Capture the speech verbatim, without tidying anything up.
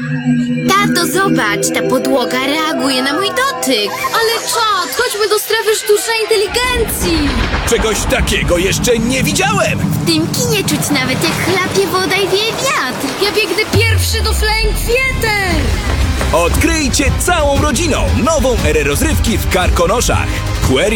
Tato, zobacz, ta podłoga reaguje na mój dotyk. Ale czad, chodźmy do strefy sztucznej inteligencji. Czegoś takiego jeszcze nie widziałem! W tym kinie czuć nawet jak chlapie woda i wieje wiatr. Ja biegnę pierwszy do Flying Theater. Odkryjcie całą rodziną nową erę rozrywki w Karkonoszach. Query